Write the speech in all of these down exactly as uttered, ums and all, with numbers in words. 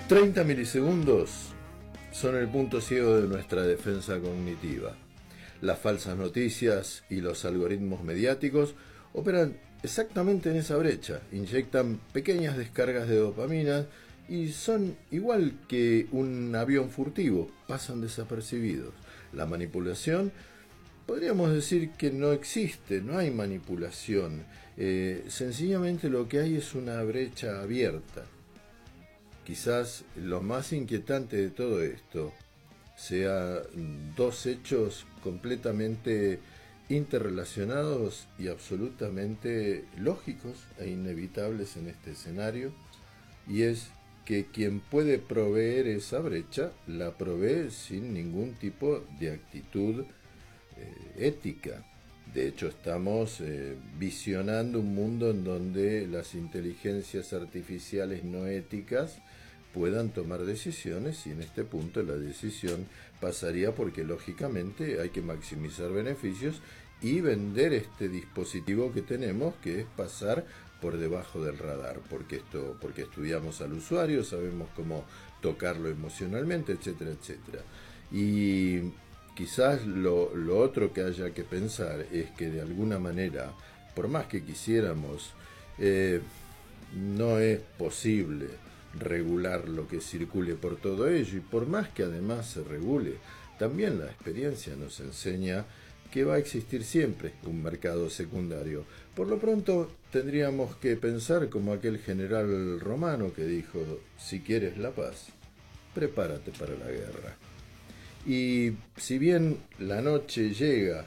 treinta milisegundos son el punto ciego de nuestra defensa cognitiva. Las falsas noticias y los algoritmos mediáticos operan exactamente en esa brecha, inyectan pequeñas descargas de dopamina y son igual que un avión furtivo, pasan desapercibidos. La manipulación, podríamos decir que no existe, no hay manipulación, eh, sencillamente lo que hay es una brecha abierta. Quizás lo más inquietante de todo esto sea dos hechos completamente interrelacionados y absolutamente lógicos e inevitables en este escenario, y es que quien puede proveer esa brecha la provee sin ningún tipo de actitud eh, ética. De hecho, estamos eh, visionando un mundo en donde las inteligencias artificiales no éticas puedan tomar decisiones, y en este punto la decisión pasaría porque lógicamente hay que maximizar beneficios y vender este dispositivo que tenemos, que es pasar por debajo del radar, porque esto, porque estudiamos al usuario, sabemos cómo tocarlo emocionalmente, etcétera, etcétera. Y quizás lo, lo otro que haya que pensar es que de alguna manera, por más que quisiéramos, eh, no es posible regular lo que circule por todo ello, y por más que además se regule, también la experiencia nos enseña que va a existir siempre un mercado secundario. Por lo pronto tendríamos que pensar como aquel general romano que dijo: si quieres la paz, prepárate para la guerra. Y si bien la noche llega,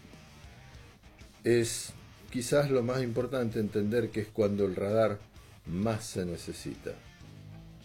es quizás lo más importante entender que es cuando el radar más se necesita.